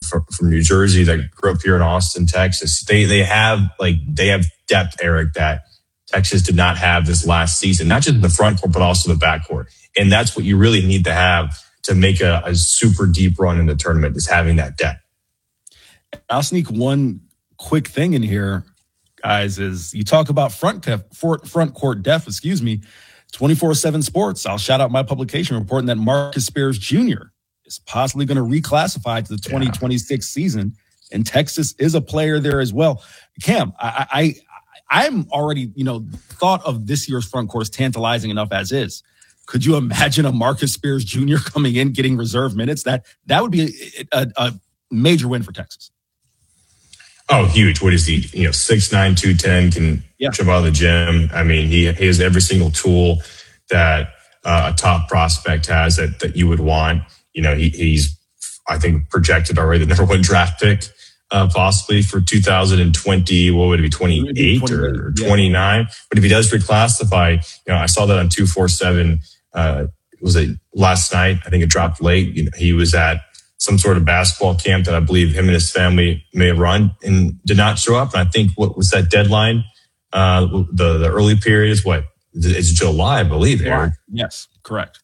from New Jersey that grew up here in Austin, Texas. They have depth, Eric, that Texas did not have this last season, not just in the front court, but also the back court. And that's what you really need to have to make a super deep run in the tournament, is having that depth. I'll sneak one quick thing in here, guys, is you talk about front court depth, 24/7 Sports. I'll shout out my publication reporting that Marcus Spears Jr. is possibly going to reclassify to the 2026 season, and Texas is a player there as well. Cam, I'm already, thought of this year's front court as tantalizing enough as is. Could you imagine a Marcus Spears Jr. coming in, getting reserve minutes? That would be a major win for Texas. Oh, huge. What is he? 6'9", 210, can jump out of the gym. I mean, he has every single tool that a top prospect has that you would want. He's, I think, projected already the number 1 draft pick, possibly for 2020. What would it be, 28 or 29? But if he does reclassify, I saw that on 247. Was it last night? I think it dropped late. He was at some sort of basketball camp that I believe him and his family may have run and did not show up. And I think what was that deadline? The early period is what? It's July, I believe, Eric. Yes, correct.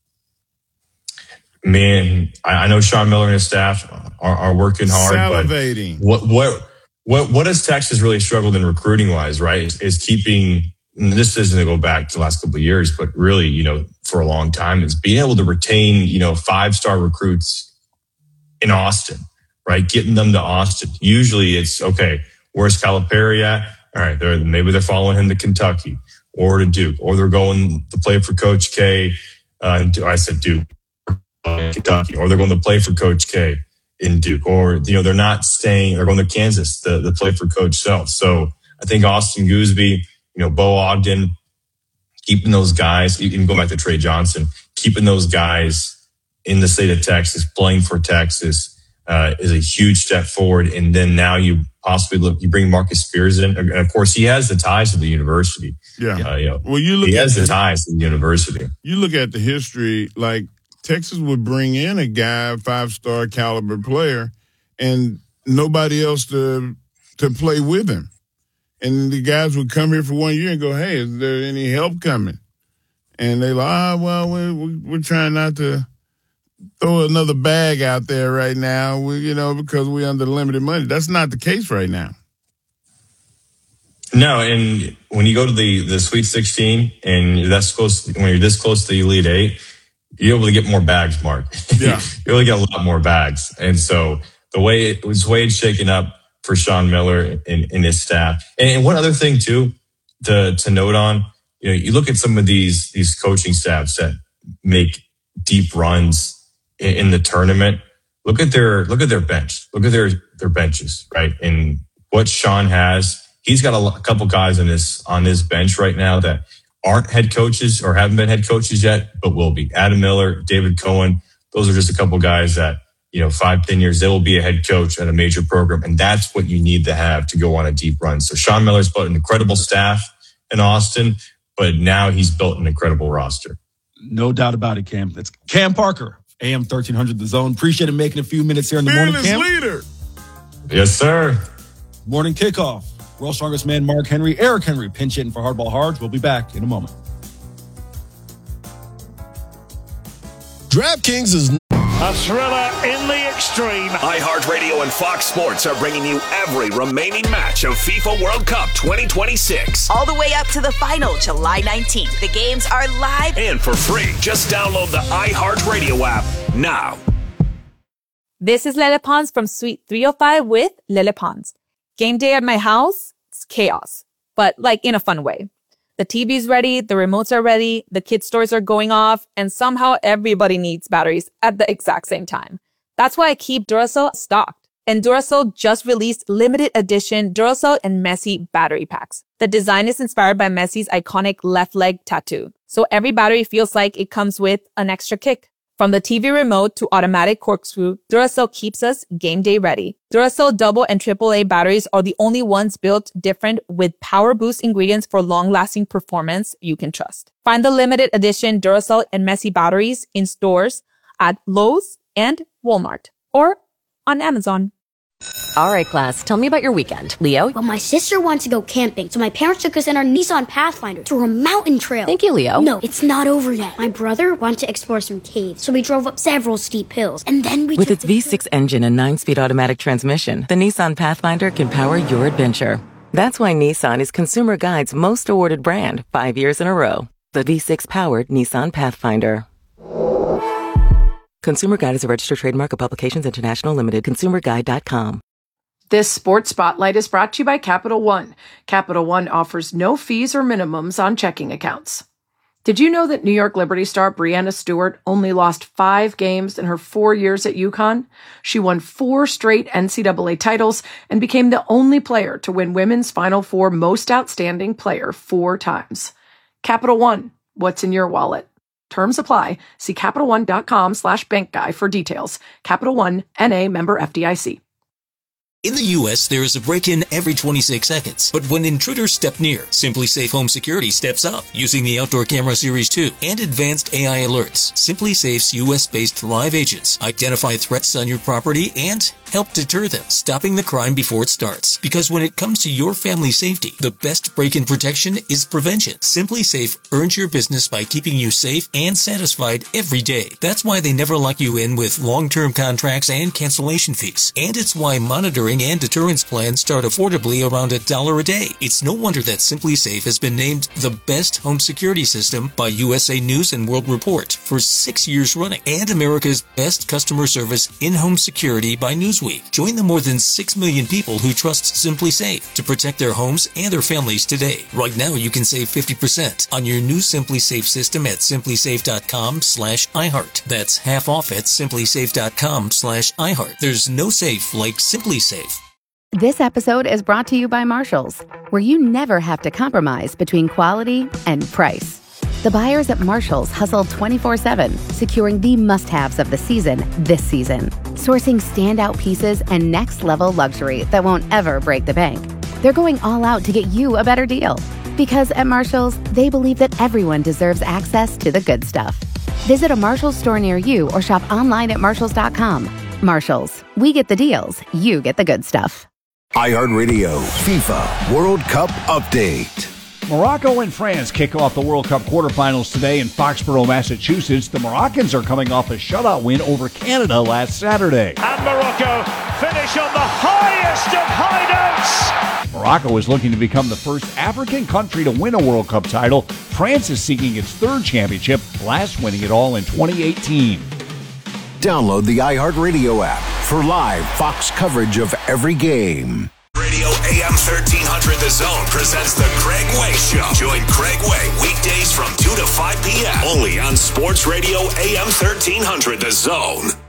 Man, I know Sean Miller and his staff are working hard. Salivating. But what has Texas really struggled in recruiting wise, right? Is keeping, and this isn't to go back to the last couple of years, but really, for a long time, is being able to retain, 5-star recruits in Austin, right? Getting them to Austin. Usually it's, okay, where's Calipari at? All right, maybe they're following him to Kentucky or to Duke, or they're going to play for Coach K. I said Duke, Kentucky, or they're going to play for Coach K in Duke, or, they're not staying, they're going to Kansas to play for Coach Self. So I think Austin Gooseby, Bo Ogden, keeping those guys, even going back to Trey Johnson, keeping those guys in the state of Texas, playing for Texas, is a huge step forward. And then now you possibly you bring Marcus Spears in. And of course, he has the ties to the university. Yeah. He has the ties to the university. You look at the history, like Texas would bring in a guy, 5-star caliber player, and nobody else to play with him. And the guys would come here for 1 year and go, hey, is there any help coming? And they like, we're trying not to throw another bag out there right now, because we're under limited money. That's not the case right now. No, and when you go to the Sweet 16 and when you're this close to the Elite Eight, you're able to get more bags, Mark. Yeah. You're able to get a lot more bags. And so the way it's shaking up for Sean Miller and his staff. And one other thing too, to note on, you look at some of these coaching staffs that make deep runs in the tournament. Look at their bench. Look at their benches, right? And what Sean has, he's got a couple guys on his bench right now that aren't head coaches or haven't been head coaches yet, but will be. Adam Miller, David Cohen. Those are just a couple guys that, 5-10 years, they will be a head coach at a major program. And that's what you need to have to go on a deep run. So Sean Miller's built an incredible staff in Austin, but now he's built an incredible roster. No doubt about it, Cam. That's Cam Parker, AM 1300 The Zone. Appreciate him making a few minutes here in the morning, Cam. Leader. Yes, sir. Morning kickoff. World's strongest man, Mark Henry. Eric Henry, pinch hitting for Hardball Hards. We'll be back in a moment. DraftKings is a thriller in the extreme. iHeartRadio and Fox Sports are bringing you every remaining match of FIFA World Cup 2026. All the way up to the final, July 19th. The games are live and for free. Just download the iHeartRadio app now. This is Lele Pons from Suite 305 with Lele Pons. Game day at my house, it's chaos, but in a fun way. The TV's ready, the remotes are ready, the kids' toys are going off, and somehow everybody needs batteries at the exact same time. That's why I keep Duracell stocked. And Duracell just released limited edition Duracell and Messi battery packs. The design is inspired by Messi's iconic left leg tattoo. So every battery feels like it comes with an extra kick. From the TV remote to automatic corkscrew, Duracell keeps us game day ready. Duracell double and AAA batteries are the only ones built different with power boost ingredients for long-lasting performance you can trust. Find the limited edition Duracell and Messi batteries in stores at Lowe's and Walmart or on Amazon. All right, class, tell me about your weekend. Leo? Well, my sister wants to go camping, so my parents took us in our Nissan Pathfinder through a mountain trail. Thank you, Leo. No, it's not over yet. My brother wanted to explore some caves, so we drove up several steep hills, and then we With its V6 engine and 9-speed automatic transmission, the Nissan Pathfinder can power your adventure. That's why Nissan is Consumer Guide's most awarded brand 5 years in a row. The V6-powered Nissan Pathfinder. Consumer Guide is a registered trademark of Publications International Limited. ConsumerGuide.com. This Sports Spotlight is brought to you by Capital One. Capital One offers no fees or minimums on checking accounts. Did you know that New York Liberty star Breanna Stewart only lost 5 games in her 4 years at UConn? She won 4 straight NCAA titles and became the only player to win Women's Final Four Most Outstanding Player 4 times. Capital One, what's in your wallet? Terms apply. See CapitalOne.com/bankguy for details. Capital One, N.A. member FDIC. In the U.S., there is a break-in every 26 seconds. But when intruders step near, SimpliSafe Home Security steps up using the Outdoor Camera Series 2 and advanced AI alerts. SimpliSafe's U.S.-based live agents identify threats on your property and help deter them, stopping the crime before it starts. Because when it comes to your family's safety, the best break-in protection is prevention. SimpliSafe earns your business by keeping you safe and satisfied every day. That's why they never lock you in with long-term contracts and cancellation fees. And it's why monitoring and deterrence plans start affordably around $1 a day. It's no wonder that SimpliSafe has been named the best home security system by USA News and World Report for 6 years running, and America's best customer service in-home security by Newsweek. Join the more than 6 million people who trust SimpliSafe to protect their homes and their families today. Right now, you can save 50% on your new SimpliSafe system at simplisafe.com/iHeart. That's half off at simplisafe.com/iHeart. There's no safe like SimpliSafe. This episode is brought to you by Marshalls, where you never have to compromise between quality and price. The buyers at Marshalls hustle 24/7, securing the must-haves of the season this season. Sourcing standout pieces and next-level luxury that won't ever break the bank. They're going all out to get you a better deal. Because at Marshalls, they believe that everyone deserves access to the good stuff. Visit a Marshalls store near you or shop online at Marshalls.com. Marshalls, we get the deals, you get the good stuff. iHeartRadio FIFA World Cup Update. Morocco and France kick off the World Cup quarterfinals today in Foxborough, Massachusetts. The Moroccans are coming off a shutout win over Canada last Saturday. And Morocco finish on the highest of high notes. Morocco is looking to become the first African country to win a World Cup title. France is seeking its 3rd championship, last winning it all in 2018. Download the iHeartRadio app for live Fox coverage of every game. Radio AM 1300 The Zone presents the Craig Way Show. Join Craig Way weekdays from 2 to 5 p.m. only on Sports Radio AM 1300 The Zone.